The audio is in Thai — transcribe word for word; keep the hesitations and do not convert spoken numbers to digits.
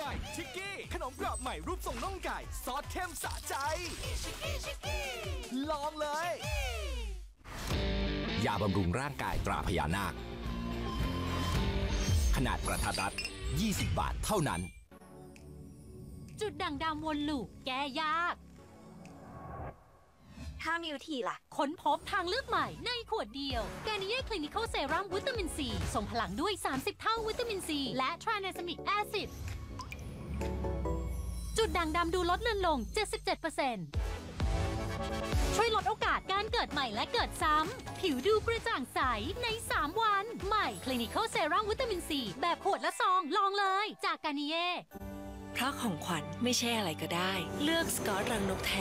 ม่ชิกกี้ขนมกรอบใหม่รูปทรงน่องไก่ซอสเข้มสะใจลองเลยยาบำรุงร่างกายตราพญานาคขนาดกระทัดรัดยี่สิบบาทเท่านั้นจุดด่างดำวนลูปแก้ยากถ้ามีวิธีล่ะค้นพบทางเลือกใหม่ในขวดเดียวกานิเย่คลินิคอลเซรั่มวิตามินซีส่งพลังด้วยสามสิบเท่าวิตามินซีและทรานซามิกแอซิดจุดด่างดำดูลดเลือนลง เจ็ดสิบเจ็ดเปอร์เซ็นต์ ช่วยลดโอกาสการเกิดใหม่และเกิดซ้ำผิวดูกระจ่างใสในสามวันใหม่คลินิคอลเซรั่มวิตามินซีแบบขวดละซองลองเลยจากกานิเย่เพราะของขวัญไม่ใช่อะไรก็ได้เลือกสกอตรังนกแท้